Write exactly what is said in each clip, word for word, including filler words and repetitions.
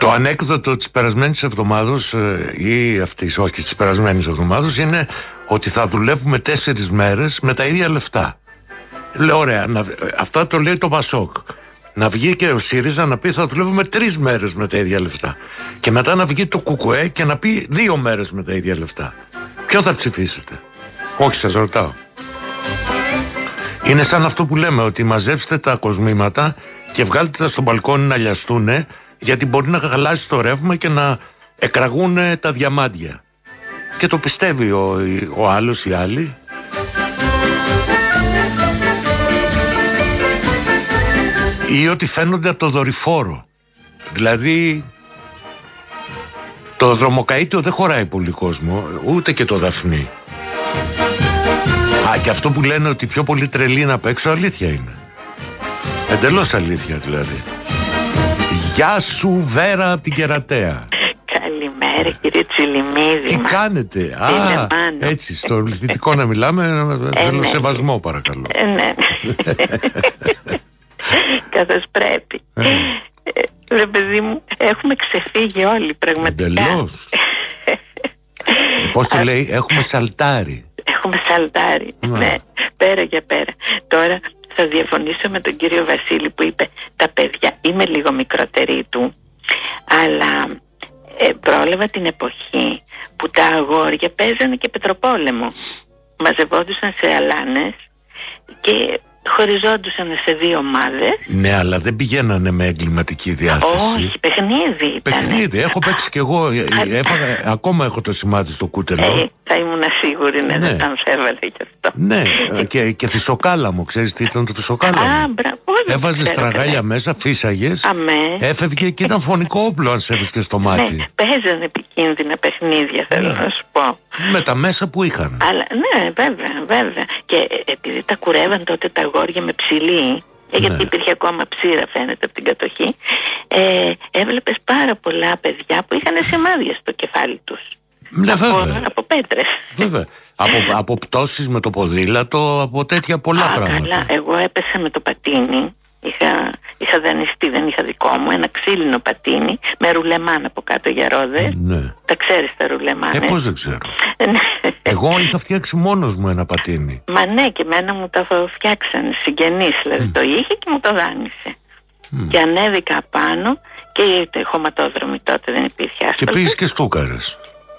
Το ανέκδοτο της περασμένης εβδομάδος ή αυτής, όχι της περασμένης εβδομάδος, είναι ότι θα δουλεύουμε τέσσερις μέρες με τα ίδια λεφτά. Λέω ωραία, να, αυτά το λέει το Πασόκ. Να βγει και ο ΣΥΡΙΖΑ να πει θα δουλεύουμε τρεις μέρες με τα ίδια λεφτά. Και μετά να βγει το ΚΚΕ και να πει δύο μέρες με τα ίδια λεφτά. Ποιο θα ψηφίσετε? Όχι, σας ρωτάω. Είναι σαν αυτό που λέμε, ότι μαζέψτε τα κοσμήματα και βγάλτε τα στο μπαλκόνι να λιαστούνε, γιατί μπορεί να χαλάσει το ρεύμα και να εκραγούν τα διαμάντια. Και το πιστεύει ο, ο άλλος ή άλλοι. Ή ότι φαίνονται από το δορυφόρο. Δηλαδή το δρομοκαΐτιο δεν χωράει πολύ κόσμο, ούτε και το Δαφνί. Α, και αυτό που λένε ότι πιο πολύ τρελή είναι απ' έξω, αλήθεια είναι. Εντελώς αλήθεια δηλαδή. Γεια σου Βέρα από την Κερατέα. Καλημέρα κύριε Τσιλιμίδη. Τι κάνετε? Α, έτσι στο πληθυντικό να μιλάμε. Θέλω ε, σεβασμό ναι. παρακαλώ. ε, Ναι καθώς πρέπει. ε. Ρε παιδί μου, έχουμε ξεφύγει όλοι πραγματικά. Εντελώς. ε, Πώς το λέει, έχουμε σαλτάρει. Έχουμε σαλτάρει, ναι. ναι, πέρα για πέρα. Τώρα θα διαφωνήσω με τον κύριο Βασίλη που είπε τα παιδιά, είμαι λίγο μικρότερη του, αλλά ε, πρόλαβα την εποχή που τα αγόρια παίζανε και πετροπόλεμο. Μαζευόντουσαν σε αλάνες και χωριζόντουσαν σε δύο ομάδες. Ναι, αλλά δεν πηγαίνανε με εγκληματική διάθεση. Όχι, παιχνίδι ήταν. Παιχνίδι, έχω παίξει κι εγώ. Έφαγα, ακόμα έχω το σημάδι στο κούτελο. Ε, θα ήμουν σίγουρη, ναι, ναι. δεν θα έβαλε γι' αυτό. Ναι, και, και φυσοκάλαμο, ξέρεις τι ήταν το φυσοκάλαμο? Α, μπράβο. Έβαζες τραγάλια μέσα, φύσαγες, Αμέ. έφευγε και ήταν φωνικό όπλο αν σέβεις στο μάτι. Ναι, παίζανε επικίνδυνα παιχνίδια, θέλω ναι. να σου πω. Με τα μέσα που είχαν. Αλλά, ναι, βέβαια, βέβαια. Και επειδή τα κουρεύαν τότε τα αγόρια με ψηλή, γιατί ναι. υπήρχε ακόμα ψήρα φαίνεται από την κατοχή, ε, έβλεπες πάρα πολλά παιδιά που είχαν σημάδια στο κεφάλι τους. Ναι, από, βέβαια. από πέτρες. Βέβαια. από, από πτώσεις με το ποδήλατο, από τέτοια πολλά Α, πράγματα. Καλά. Εγώ έπεσα με το πατίνι. Είχα, είχα δανειστεί, δεν είχα δικό μου, ένα ξύλινο πατίνι με ρουλεμάν από κάτω για ρόδες. Ναι. Τα ξέρεις τα ρουλεμάν? Ε, πώς δεν ξέρω. Εγώ είχα φτιάξει μόνος μου ένα πατίνι. Μα ναι, και εμένα μου τα φτιάξανε συγγενείς, δηλαδή mm. το είχε και μου το δάνεισε. Mm. Και ανέβηκα πάνω και το χωματόδρομο τότε δεν υπήρχε άσφαλτος. Και πήγες και στούκαρες.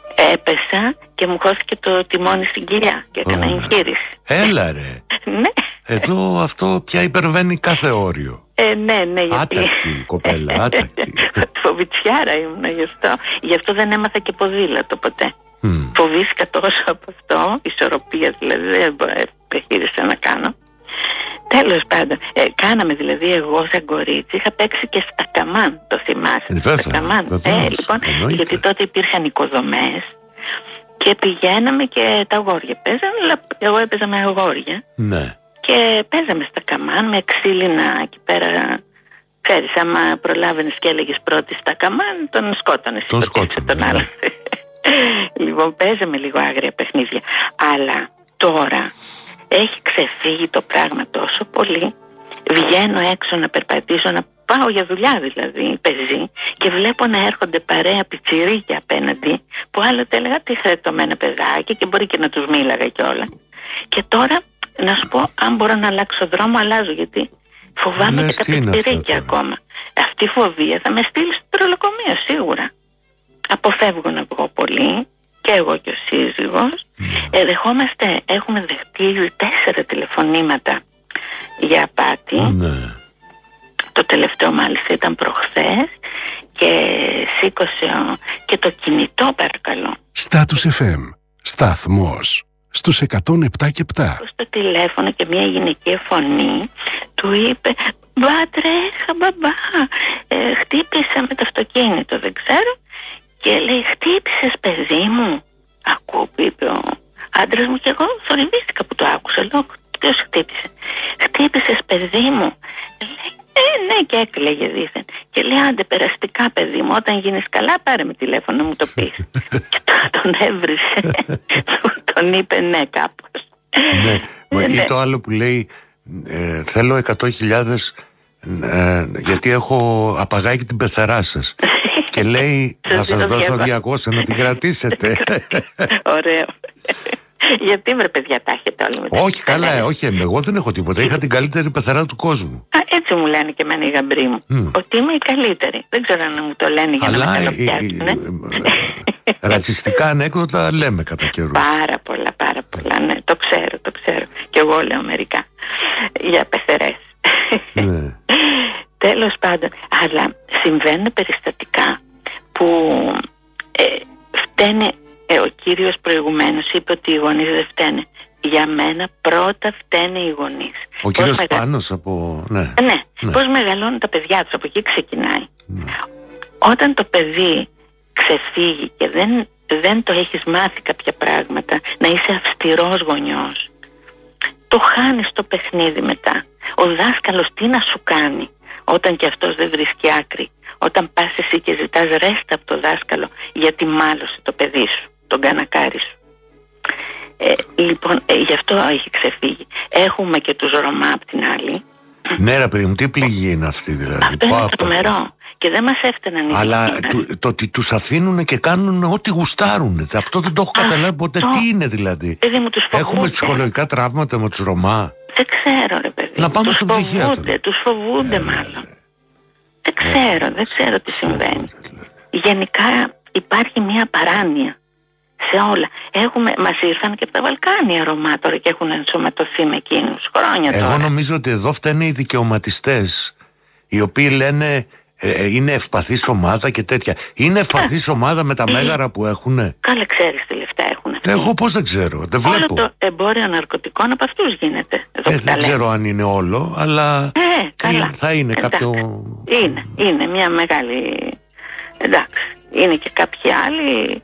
Έπεσα και μου χώθηκε το τιμόνι στην κοιλιά και έκανα εγχείρηση. Έλα ρε. Ναι. Εδώ αυτό πια υπερβαίνει κάθε όριο. Ε, ναι, ναι, γιατί... Άτακτη κοπέλα, άτακτη. Φοβητσιάρα ήμουν γι' αυτό. Γι' αυτό δεν έμαθα και ποδήλατο ποτέ. Mm. Φοβήθηκα τόσο από αυτό, ισορροπία δηλαδή, δεν επιχείρησα να κάνω. Τέλος πάντων, ε, κάναμε δηλαδή εγώ σαν κορίτσι, είχα παίξει και στα καμάν, το θυμάσαι? Βέβαια, στα καμάν. βεβαίως, ε, λοιπόν, εννοείται. γιατί τότε υπήρχαν οικοδομές και πηγαίναμε και τα αγόρια παίζανε, αλλά εγώ έπαιζα με αγόρια. Ναι. Και παίζαμε στα καμάν με ξύλινα εκεί πέρα. Ξέρεις, άμα προλάβαινες και έλεγες πρώτη στα καμάν, τον σκότωνες. Τον σκότωνε, τον άλλο. Ναι. Λοιπόν, παίζαμε λίγο άγρια παιχνίδια. Αλλά τώρα έχει ξεφύγει το πράγμα τόσο πολύ. Βγαίνω έξω να περπατήσω, να πάω για δουλειά δηλαδή, πεζή, και βλέπω να έρχονται παρέα πιτσιρίκια απέναντι, που άλλοτε έλεγα τι χαριτωμένα παιδάκια και μπορεί και να τους μίλαγα κιόλα. Και τώρα, να σου πω, αν μπορώ να αλλάξω δρόμο, αλλάζω, γιατί φοβάμαι Λες, και τα πιτσιρίκια ακόμα. Αυτή η φοβία θα με στείλει στο τρολοκομείο σίγουρα. Αποφεύγω να βγω πολύ, και εγώ και ο σύζυγος. Mm. Ε, δεχόμαστε, έχουμε δεχτεί τέσσερα τηλεφωνήματα για απάτη. Mm. Το τελευταίο μάλιστα ήταν προχθές και σήκωσε και το κινητό, παρακαλώ. Status εφ εμ, σταθμός στους εκατόν επτά και επτά. Στο τηλέφωνο και μια γυναική φωνή του είπε «Μπα τρέχα μπαμπά, ε, χτύπησα με το αυτοκίνητο, δεν ξέρω». Και λέει «Χτύπησες παιδί μου?» Ακούω που είπε ο άντρας μου, και εγώ θορυβήθηκα που το άκουσα. Λέω «Ποιος χτύπησε?» «Χτύπησες παιδί μου?» Λέει «Ε, ναι», και έκλαιγε δήθεν. Και λέει «Άντε περαστικά παιδί μου, όταν γίνεις καλά πάρε με τηλέφωνο να μου το πεις». Και τον έβρισε. Τον είπε ναι κάπως. Ναι, ή το άλλο που λέει ε, θέλω εκατό χιλιάδες ε, γιατί έχω απαγάγει την πεθερά σας. Και λέει να σας δώσω διακόσια να την κρατήσετε. Ωραίο. Γιατί βρε παιδιά τα έχετε όλοι με. Όχι καλά, ε, όχι εγώ δεν έχω τίποτα. Είχα την καλύτερη πεθερά του κόσμου. Α, έτσι μου λένε και εμένα οι γαμπροί μου. Mm. Ότι είμαι η καλύτερη. Δεν ξέρω αν μου το λένε για αλλά να με καλοπιάσουνε. Ρατσιστικά ανέκδοτα λέμε κατά καιρούς. Πάρα πολλά, πάρα πολλά. Ναι, το ξέρω, το ξέρω. Και εγώ λέω μερικά για πεθερές. Ναι. Τέλος πάντων, αλλά συμβαίνουν περιστατικά που ε, φταίνε. Ε, ο κύριος προηγουμένως είπε ότι οι γονείς δεν φταίνε. Για μένα πρώτα φταίνε οι γονείς. Ο κύριος μεγα... Πάνος από... Ναι. Ναι. ναι, πώς μεγαλώνουν τα παιδιά τους, από εκεί ξεκινάει. Ναι. Όταν το παιδί ξεφύγει και δεν, δεν το έχεις μάθει κάποια πράγματα, να είσαι αυστηρός γονιός, το χάνεις το παιχνίδι μετά. Ο δάσκαλος τι να σου κάνει όταν και αυτός δεν βρίσκει άκρη? Όταν πας εσύ και ζητάς ρέστα από το δάσκαλο γιατί μάλωσε το παιδί σου, τον κανακάρι σου. Ε, λοιπόν, ε, γι' αυτό έχει ξεφύγει. Έχουμε και τους Ρωμά απ' την άλλη. Ναι ρε παιδί μου, τι πληγή είναι αυτή δηλαδή? Αυτό είναι τρομερό. Και δεν μας έφταναν οι αλλά το, το ότι τους αφήνουν και κάνουν ό,τι γουστάρουν. Αυτό δεν το έχω καταλάβει ποτέ. Τι είναι δηλαδή? Παιδί μου, τους έχουμε ψυχολογικά τραύματα με τους Ρωμά? Δεν ξέρω ρε παιδί. Να πάμε στον ψυχίατρο. Τους φοβούνται ε, μάλλον. Δεν ξέρω, δεν ξέρω τι συμβαίνει. Γενικά υπάρχει μια παράνοια σε όλα. Έχουμε, μας ήρθαν και από τα Βαλκάνια Ρωμά τώρα και έχουν ενσωματωθεί με εκείνους χρόνια τώρα. Εγώ νομίζω ότι εδώ φταίνουν οι δικαιωματιστές, οι οποίοι λένε ε, είναι ευπαθής ομάδα και τέτοια. Είναι ευπαθής ομάδα με τα μέγαρα που έχουνε? Καλά, ξέρεις τι λεφτά έχουν αυτοί. Εγώ πώς δεν ξέρω, δεν βλέπω. Όλο το εμπόριο ναρκωτικών από αυτούς γίνεται. Ε, δεν ξέρω αν είναι όλο, αλλά ε, καλά. θα είναι εντάξει. κάποιο... Είναι, είναι μια μεγάλη... Εντάξει, είναι και κάποιοι άλλοι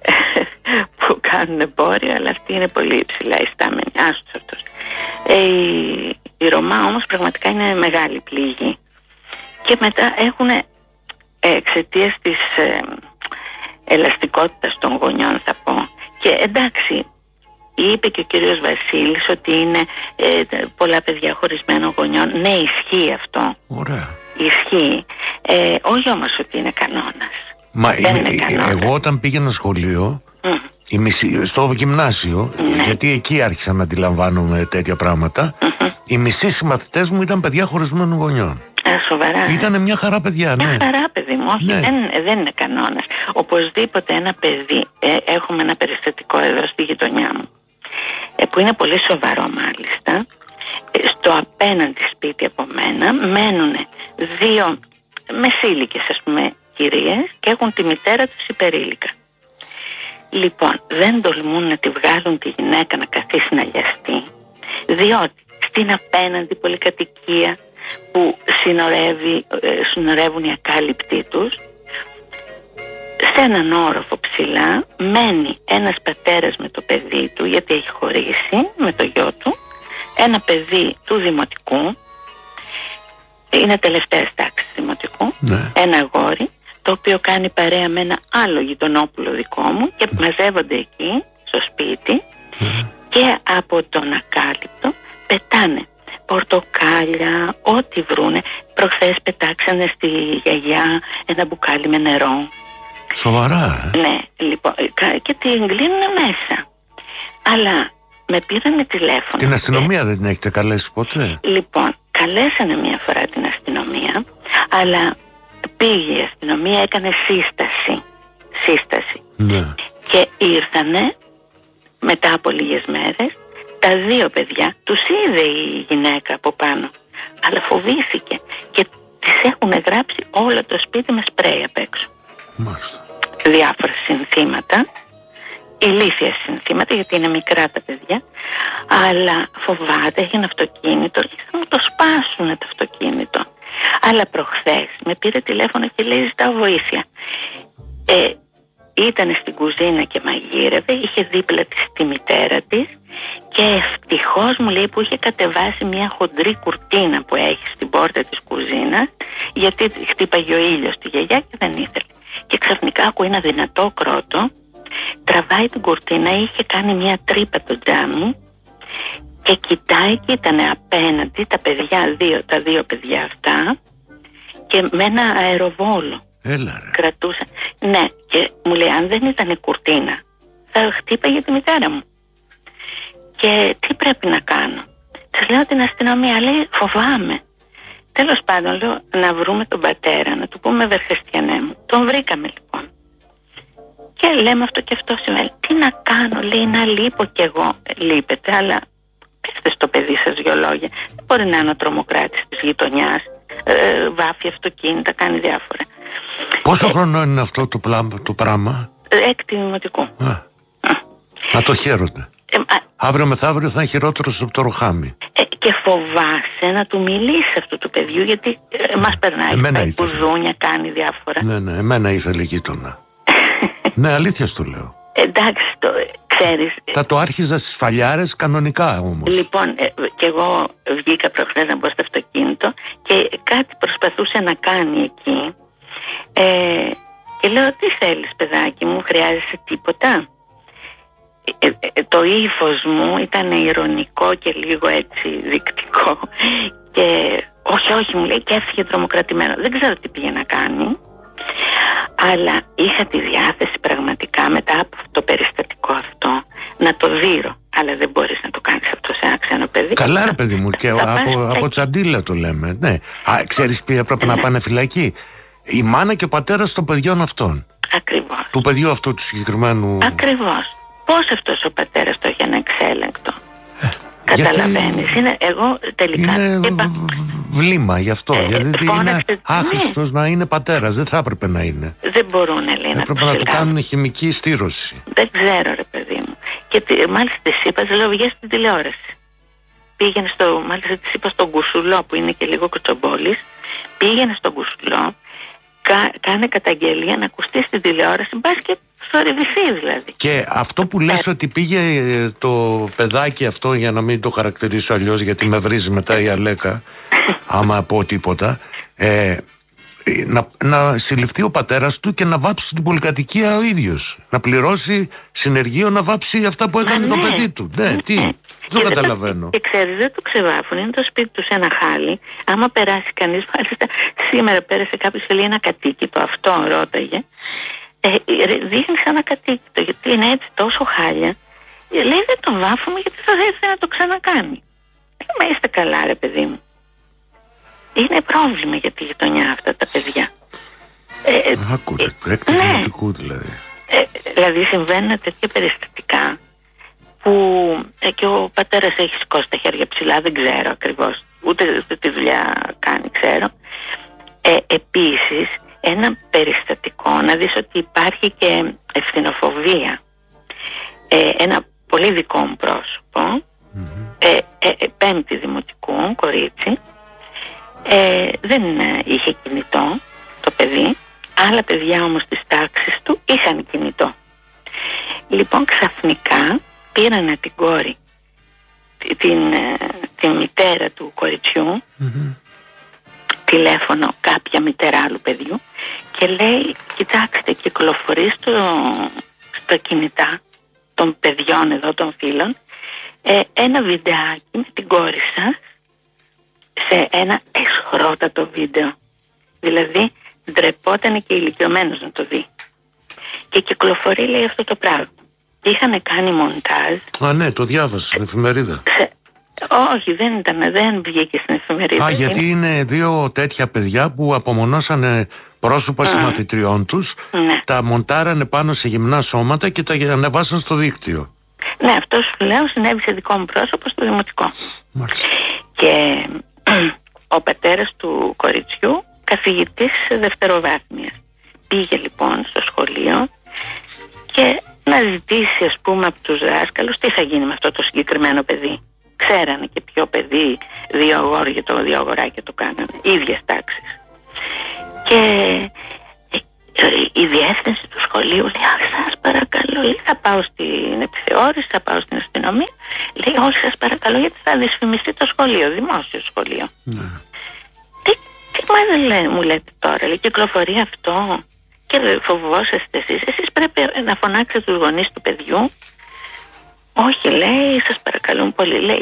που κάνουν εμπόριο, αλλά αυτοί είναι πολύ υψηλά ιστάμενοι. Άστος αυτός. Ε, η, η Ρωμά όμως πραγματικά είναι μεγάλη πληγή. Και μετά έχουν εξαιτίας της ε, ελαστικότητας των γονιών, θα πω. Και εντάξει, είπε και ο κύριος Βασίλης ότι είναι ε, πολλά παιδιά χωρισμένων γονιών. Ναι, ισχύει αυτό. Ωραία. Ισχύει. Ε, όχι όμως ότι είναι κανόνας. Μα είμαι, είναι κανόνας. Εγώ όταν πήγαινα σχολείο, mm. η μισή, στο γυμνάσιο, mm. γιατί εκεί άρχισα να αντιλαμβάνομαι τέτοια πράγματα, mm-hmm. οι μισοί συμμαθητές μου ήταν παιδιά χωρισμένων γονιών. Α, σοβαρά. Ήτανε μια χαρά παιδιά, ναι. Μια χαρά παιδί μου, όχι, ναι. δεν, δεν είναι κανόνας. Οπωσδήποτε ένα παιδί, ε, έχουμε ένα περιστατικό εδώ στη γειτονιά μου, ε, που είναι πολύ σοβαρό μάλιστα. Ε, στο απέναντι σπίτι από μένα μένουν δύο μεσήλικες, ας πούμε, κυρίες και έχουν τη μητέρα τους υπερήλικα. Λοιπόν, δεν τολμούν να τη βγάλουν τη γυναίκα να καθίσει να λιαστεί, διότι στην απέναντι πολυκατοικία που συνορεύει, συνορεύουν οι ακάλυπτοι τους, σε έναν όροφο ψηλά μένει ένας πατέρας με το παιδί του, γιατί έχει χωρίσει με το γιο του, ένα παιδί του δημοτικού, είναι τελευταίας τάξης δημοτικού, ναι. ένα αγόρι, το οποίο κάνει παρέα με ένα άλλο γειτονόπουλο δικό μου και μαζεύονται εκεί στο σπίτι mm. και από τον ακάλυπτο πετάνε πορτοκάλια, ό,τι βρούνε. Προχθές πετάξανε στη γιαγιά ένα μπουκάλι με νερό. Σοβαρά, ε? Ναι, λοιπόν, και την κλείνουν μέσα. Αλλά με πήρανε τηλέφωνο. Την αστυνομία και... δεν την έχετε καλέσει ποτέ? Λοιπόν, καλέσανε μια φορά την αστυνομία, αλλά πήγε η αστυνομία, έκανε σύσταση. Σύσταση. Ναι. Και ήρθανε μετά από λίγες μέρες. Τα δύο παιδιά τους είδε η γυναίκα από πάνω, αλλά φοβήθηκε και τις έχουν γράψει όλο το σπίτι με σπρέι απ' έξω. Μάλιστα. Διάφορα συνθήματα, ηλίθια συνθήματα, γιατί είναι μικρά τα παιδιά, αλλά φοβάται, έχει ένα αυτοκίνητο και θα μου το σπάσουνε το αυτοκίνητο. Αλλά προχθές με πήρε τηλέφωνο και λέει ζητάω βοήθεια. Ε, Ήταν στην κουζίνα και μαγείρευε, είχε δίπλα της τη μητέρα της και ευτυχώς μου λέει που είχε κατεβάσει μια χοντρή κουρτίνα που έχει στην πόρτα της κουζίνας, γιατί χτύπαγε ο ήλιος στη γιαγιά και δεν ήθελε. Και ξαφνικά ακούει ένα δυνατό κρότο, τραβάει την κουρτίνα, είχε κάνει μια τρύπα το τζάμι Και κοιτάει και ήταν απέναντι τα παιδιά, δύο, τα δύο παιδιά αυτά, και με ένα αεροβόλο. Έλα ρε. Κρατούσα. Ναι, και μου λέει, αν δεν ήταν η κουρτίνα θα χτύπαγε τη μητέρα μου. Και τι πρέπει να κάνω? Της λέω την αστυνομία. Λέει, φοβάμαι. Τέλος πάντων, λέω, να βρούμε τον πατέρα, να του πούμε Βερχεστιανέ μου. Τον βρήκαμε λοιπόν. Και λέμε αυτό και αυτό σημαίνει. Τι να κάνω? Λέει, να λείπω κι εγώ. Λείπετε, αλλά πέστε στο παιδί σας δυο λόγια. Δεν μπορεί να είναι ο τρομοκράτης της γειτονιάς. Ε, βάφει αυτοκίνητα, κάνει διάφορα. Πόσο ε, χρόνο είναι αυτό το, πλά, το πράγμα? Έκτη δημοτικού. Α, να το χαίρονται. Ε, α, Αύριο μεθαύριο θα είναι χειρότερος από το ροχάμι. ε, και φοβάσαι να του μιλήσει αυτού του παιδιού, γιατί ε, μας περνάει. Εμένα πάει ήθελε. κουδούνια, κάνει διάφορα. Ναι, ναι, εμένα ήθελε γείτονα. Ναι, αλήθεια στο λέω. Εντάξει, το ξέρεις. Θα το άρχιζα στις φαλιάρες κανονικά όμως. Λοιπόν, ε, και εγώ βγήκα προχθές να μπω στο αυτοκίνητο και κάτι προσπαθούσε να κάνει εκεί. Ε, και λέω, τι θέλεις παιδάκι μου, χρειάζεσαι τίποτα? Ε, ε, το ύφος μου ήταν ηρωνικό και λίγο έτσι δεικτικό. Και όχι, όχι, μου λέει, και έφυγε τρομοκρατημένο. Δεν ξέρω τι πήγε να κάνει. Αλλά είχα τη διάθεση πραγματικά μετά από το περιστατικό αυτό να το δείρω. Αλλά δεν μπορείς να το κάνεις αυτό σε ένα ξένο παιδί. Καλά ρε παιδί μου, και από, από τσαντίλα το λέμε. Ναι. Α, ξέρεις ποια έπρεπε να πάνε φυλακή? Η μάνα και ο πατέρας των παιδιών αυτών. Ακριβώς. Του παιδιού αυτού του συγκεκριμένου. Ακριβώς. Πώς αυτός ο πατέρας το είχε ανεξέλεγκτο? Ε, Καταλαβαίνεις. Είναι, εγώ τελικά είναι είπα, βλήμα γι' αυτό. Ε, γιατί φώναξε, είναι άχρηστος ναι. να είναι πατέρας. Δεν θα έπρεπε να είναι. δεν μπορούν, λέει, να Έπρεπε το να του συλλάβουν. κάνουν χημική στήρωση. Δεν ξέρω ρε παιδί μου. Και τι, μάλιστα της είπα, της λέω, βγες στην τηλεόραση. Πήγαινε στο, μάλιστα της είπα στον Κουσουλό που είναι και λίγο κοτσομπόλης. Πήγαινε στον Κουσουλό, κα, κάνε καταγγελία να ακουστεί στην τηλεόραση, μπας και θορυβηθεί δηλαδή. Και αυτό που λες ότι πήγε ε, το παιδάκι αυτό, για να μην το χαρακτηρίσω αλλιώς, γιατί με βρίζει μετά η Αλέκα άμα πω τίποτα, ε, να, να συλληφθεί ο πατέρας του και να βάψει την πολυκατοικία ο ίδιος, να πληρώσει συνεργείο να βάψει αυτά που έκανε Μα το ναι. παιδί του. Ναι, τι, Ναι. δεν Και καταλαβαίνω. Και ξέρεις, δεν το ξεβάφουν, είναι το σπίτι του σε ένα χάλι. Άμα περάσει κανείς, μάλιστα σήμερα πέρασε κάποιος και λέει ένα κατοίκητο, αυτό ρώταγε. Ε, δείχνει σαν ένα κατοίκητο, γιατί είναι έτσι τόσο χάλια. Ε, λέει, δεν το βάφουμε γιατί θα έρθει να το ξανακάνει. Ε, μα είστε καλά ρε παιδί μου. Είναι πρόβλημα για τη γειτονιά αυτά τα παιδιά. Ε, Άκουρε, ε, έκτη ναι. δημοτικού δηλαδή. Ε, δηλαδή συμβαίνουν τέτοια περιστατικά που ε, και ο πατέρας έχει σηκώσει τα χέρια ψηλά, δεν ξέρω ακριβώς, ούτε, ούτε τι δουλειά κάνει, ξέρω. Ε, επίσης, ένα περιστατικό, να δεις ότι υπάρχει και ευθυνοφοβία. Ε, ένα πολύ δικό μου πρόσωπο, mm-hmm. ε, ε, ε, πέμπτη δημοτικού, κορίτσι, ε, δεν ε, είχε κινητό το παιδί, άλλα παιδιά όμως της τάξης του είχαν κινητό. Λοιπόν, ξαφνικά πήρανε την κόρη, την, την μητέρα του κοριτσιού, mm-hmm. τηλέφωνο κάποια μητέρα άλλου παιδιού και λέει, κοιτάξτε, κυκλοφορεί στο, στο κινητά των παιδιών εδώ, των φίλων, ε, ένα βιντεάκι με την κόρη σας σε ένα εσχρότατο βίντεο. Δηλαδή ντρεπόταν και ηλικιωμένος να το δει. Και κυκλοφορεί, λέει, αυτό το πράγμα. Είχαν κάνει μοντάζ. Α, ναι, το διάβασα στην εφημερίδα. Σε... Όχι, δεν ήταν, δεν βγήκε στην εφημερίδα. Α, γιατί είναι δύο τέτοια παιδιά που απομονώσανε πρόσωπα mm. συμμαθητριών τους, ναι. τα μοντάρανε πάνω σε γυμνά σώματα και τα ανεβάσαν στο δίκτυο. Ναι, αυτό σου λέω συνέβη σε δικό μου πρόσωπο στο δημοτικό. Μάλιστα. Και ο πατέρας του κοριτσιού, καθηγητής δευτεροβάθμιας, πήγε λοιπόν στο σχολείο και να ζητήσει, ας πούμε, από τους δάσκαλους τι θα γίνει με αυτό το συγκεκριμένο παιδί. Ξέρανε και ποιο παιδί, δύο αγόρια, το δύο αγοράκια το κάνανε, ίδιες τάξεις. Και η διεύθυνση του σχολείου λέει, αχ, σας παρακαλώ, λέει, θα πάω στην επιθεώρηση, θα πάω στην αστυνομία. Λέει, όχι, σας παρακαλώ, γιατί θα δυσφημιστεί το σχολείο, δημόσιο σχολείο. Ναι. Τι, τι μα λέ, μου λέτε τώρα, λέει, κυκλοφορεί αυτό και φοβόσαστε εσείς. Εσείς πρέπει να φωνάξετε τους γονείς του παιδιού. Όχι, λέει, σας παρακαλούν πολύ, λέει,